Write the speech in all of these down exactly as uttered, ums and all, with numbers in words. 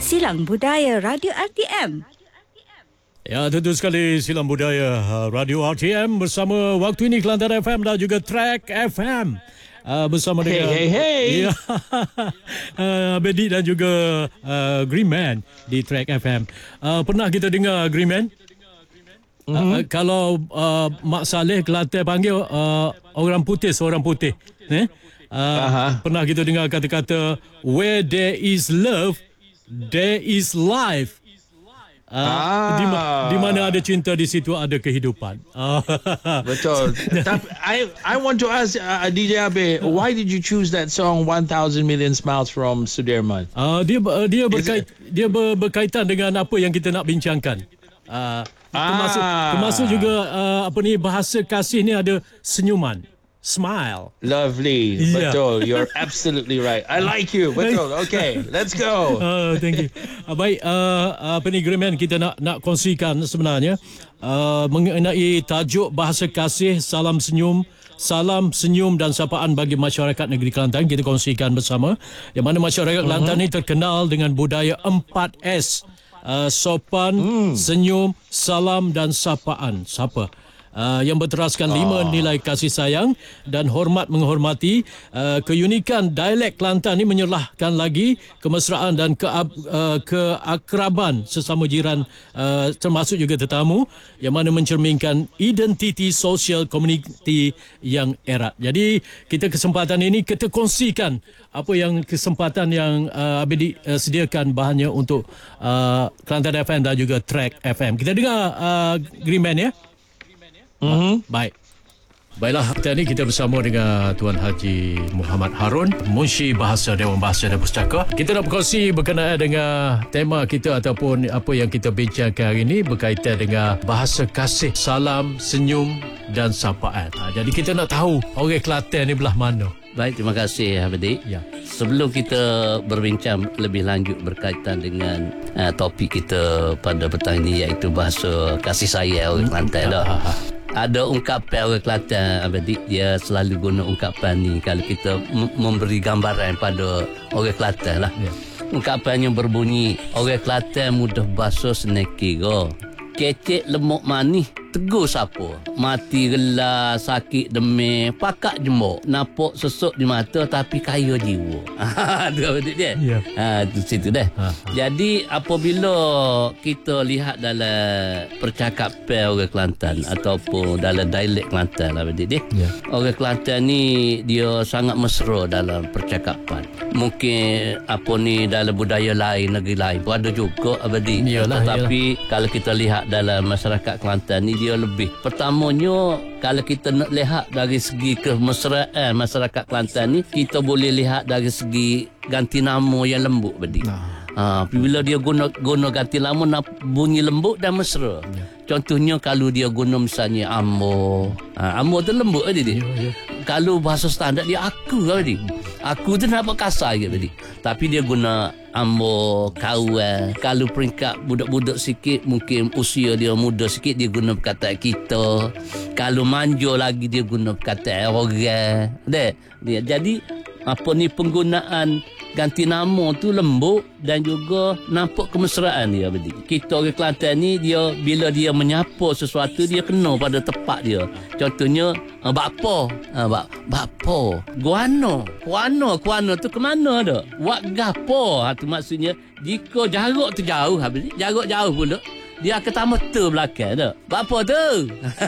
Silang Budaya Radio R T M. Ya, tentu sekali Silang Budaya Radio R T M bersama waktu ini Kelantan F M dan juga Track F M. Uh, bersama hey, dengan hey, hey. Ya, uh, Bedi dan juga uh, Green Man di Track F M. Uh, pernah kita dengar Green Man? Mm-hmm. Uh, kalau uh, Mak Saleh Kelantan panggil uh, orang putih seorang putih. Eh? Uh, uh-huh. Pernah kita dengar kata-kata where there is love, there is life. Uh, ah. di, di mana ada cinta, di situ ada kehidupan. Betul. Tapi I I want to ask uh, D J Abe, why did you choose that song one thousand Million Smiles from Sudirman? Uh, dia dia berkait, dia ber, berkaitan dengan apa yang kita nak bincangkan. Uh, termasuk ah. termasuk juga uh, apa ni, bahasa kasih ni ada senyuman. Smile. Lovely. Yeah. Betul. You're absolutely right. I like you. Betul. Okay, let's go. Uh, thank you. Uh, baik, uh, apa ni Green Man, kita nak nak kongsikan sebenarnya uh, mengenai tajuk bahasa kasih, salam senyum, salam senyum dan sapaan bagi masyarakat negeri Kelantan. Kita kongsikan bersama yang mana masyarakat Kelantan uh-huh. ni terkenal dengan budaya empat S. Uh, sopan, mm. senyum, salam dan sapaan. Sapa? Uh, yang berteraskan oh. lima nilai kasih sayang dan hormat menghormati. Uh, keunikan dialek Kelantan ini menyerlahkan lagi kemesraan dan ke, uh, keakraban sesama jiran, uh, termasuk juga tetamu, yang mana mencerminkan identiti sosial komuniti yang erat. Jadi kita kesempatan ini kita kongsikan apa yang kesempatan yang uh, Abedi uh, sediakan bahannya untuk uh, Kelantan F M dan juga Track F M. Kita dengar uh, Green Man ya. Mm-hmm. Baik. Baiklah, hari ini kita bersama dengan Tuan Haji Muhammad Harun, Munshi Bahasa Dewan Bahasa dan Pustaka. Kita nak berkongsi berkenaan dengan tema kita ataupun apa yang kita bincangkan hari ini berkaitan dengan bahasa kasih, salam, senyum dan sapaan. Ha, jadi kita nak tahu orang Kelantan ni belah mana. Baik, terima kasih Abedi. Ya. Sebelum kita berbincang lebih lanjut berkaitan dengan uh, topik kita pada petang ini, iaitu bahasa kasih sayang orang Kelantan dah. Ha, ha. Ada ungkapan orang Kelantan, Abedi, dia selalu guna ungkapan ni kalau kita m- memberi gambaran pada orang Kelantan lah. Ya. Ungkapannya berbunyi, orang Kelantan mudah basuh seneki go. Kecek lemuk manis, tegur siapa? Mati gelar, sakit demam, pakak jembok, napok sesuk di mata tapi kaya jiwa. Itu apa dia? Ya. Ha, tu situ dah. Ha, ha. Jadi apabila kita lihat dalam percakapan orang Kelantan ataupun dalam dialek Kelantan lah dia. Ya. Orang Kelantan ni dia sangat mesra dalam percakapan. Mungkin apa ni dalam budaya lain, negeri lain pun ada juga abadi. Yalah, tetapi yalah. Kalau kita lihat dalam masyarakat Kelantan ni dia lebih. Pertamanya kalau kita nak lihat dari segi kemesraan masyarakat Kelantan ni, kita boleh lihat dari segi ganti nama yang lembut badi. Nah. Ha, bila dia guna guna ganti nama nak bunyi lembut dan mesra. Ya. Contohnya kalau dia guna misalnya ambo. Ha, ambo tu lembut tadi dia. Ya, ya. Kalau bahasa standard dia aku tadi. Aku tu nampak kasar je tadi. Tapi dia guna ambo, kawan. Kalau peringkat budak-budak sikit, mungkin usia dia muda sikit, dia guna perkataan kita. Kalau manja lagi, dia guna perkataan orang. Dek, dia jadi apa ni penggunaan ganti nama tu lembut dan juga nampak kemesraan dia bedi. Kita orang Kelantan ni dia bila dia menyapa sesuatu dia kena pada tepat dia. Contohnya uh, bakpo, uh, bak bakpo, guano, guano, guano tu ke mana dah? Wak gapo, ha, tu maksudnya jika jarak tu jauh habis jarak jauh pula dia akan tambah tu belakang dah. Bapa tu.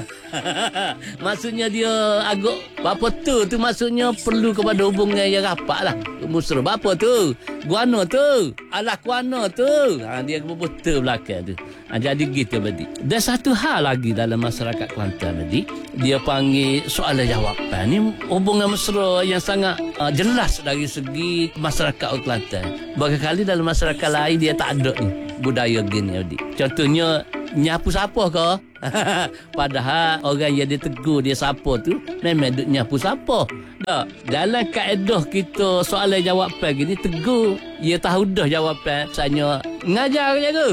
Maksudnya dia agak bapa tu tu maksudnya perlu kepada hubungan yang rapat lah. Mesra bapa tu. Guana tu. Alah guana tu. Ha, dia betul belakang tu. Ha, jadi gitu berarti. Dan satu hal lagi dalam masyarakat Kelantan tadi, dia panggil soalan jawapan ni hubungan mesra yang sangat uh, jelas dari segi masyarakat Kelantan. Barangkali dalam masyarakat lain dia tak ada ni budaya gini tadi. Contohnya nyapu siapa ke? Padahal orang yang dia tegur dia siapa tu memang duk nyapu siapa. Tak. Dalam kaedah kita soalan jawapan gini tegur, dia tahu dah jawapan. Misalnya ngajar je ke?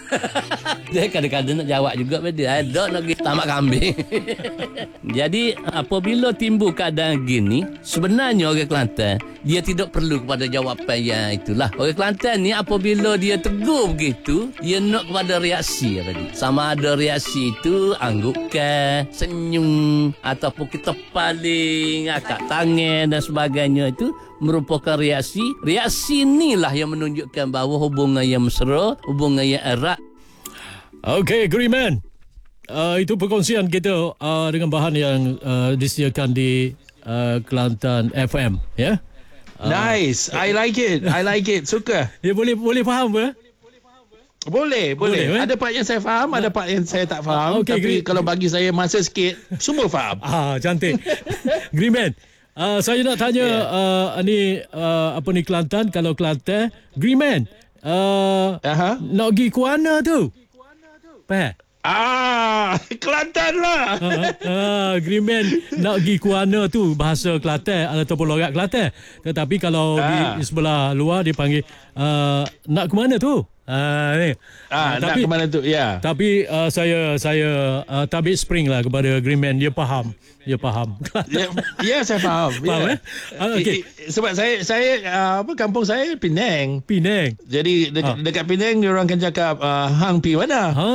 Dia kadang-kadang nak jawab juga pada dia. Ada nak pergi tamak kambing. Jadi apabila timbul keadaan gini, sebenarnya orang Kelantan dia tidak perlu kepada jawapan yang itulah. Orang Kelantan ni apabila dia tegur begitu, dia nak kepada reaksi tadi. Sama ada reaksi itu anggukan, senyum ataupun kita paling akak tangan dan sebagainya itu merupakan reaksi. Reaksi inilah yang menunjukkan bahawa hubungan yang mesra, hubungan yang erat. Okey, Agreement. Uh, itu perkongsian kita uh, dengan bahan yang uh, disediakan di uh, Kelantan F M, ya. Yeah? Uh, nice. I like it. I like it. Suka. Ya, boleh boleh faham ke? Boleh, boleh. Boleh, eh? Ada part yang saya faham, ada part yang saya tak faham. Okay, tapi great. kalau bagi saya masa sikit, semua faham. Ah, cantik. Agreement. Uh, saya nak tanya yeah. uh, ni uh, apa ni Kelantan, kalau Kelantan, Agreement. Uh, Aha. Nak pergi ke mana tu? Pak. Ah, Kelantan lah. uh, uh, Agreement nak pergi ke mana tu bahasa Kelantan ataupun logat Kelantan. Tetapi kalau ah. di sebelah luar dia panggil uh, nak ke mana tu? Ah, ni. Ah, Uh, nak tapi, ke mana tu? Ya. Tapi uh, saya saya uh, tabik spring lah kepada Agreement. Dia faham. Dia faham. Ya, ya saya faham. Faham, ya. eh? Ah, okey. I- i- Sebab saya saya uh, apa kampung saya Penang. Penang. Jadi dekat, Ah. dekat Penang dia orang akan cakap uh, hang pi mana? Ha.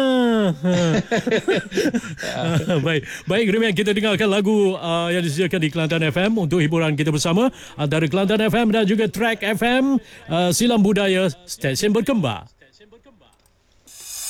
Baik. Baik, Agreement, kita dengarkan lagu uh, yang disediakan di Kelantan F M untuk hiburan kita bersama antara Kelantan F M dan juga Track F M, uh, Silam Budaya, stesen berkembang.